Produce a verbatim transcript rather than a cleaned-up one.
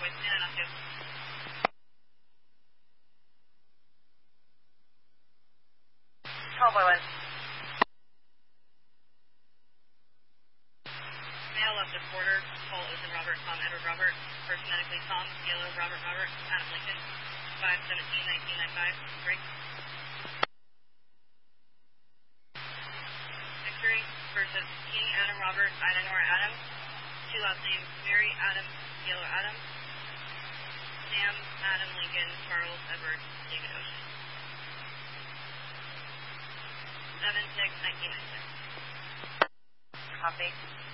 voice, and up to. Cowboy one. Male left of quarter, Paul Ocean Robert, Tom Edward Robert, first medically Tom, Yellow Robert Robert, Adam Lincoln, five seventeen nineteen ninety-five, break. Victory versus King Adam Robert, Ida Nora Adam, two last names, Mary Adam, Yellow Adam, Sam Adam Lincoln, Charles Edward, David Ocean. seven six nineteen ninety-six. Copy.